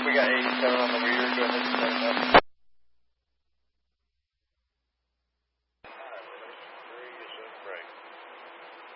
We got 87 on the reader. Go ahead and set it up.